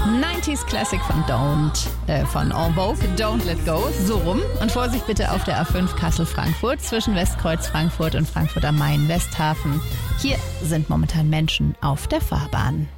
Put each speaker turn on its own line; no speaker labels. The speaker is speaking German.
90s Classic von En Vogue, Don't Let Go, so rum. Und Vorsicht bitte auf der A5 Kassel-Frankfurt zwischen Westkreuz Frankfurt und Frankfurt am Main Westhafen. Hier sind momentan Menschen auf der Fahrbahn.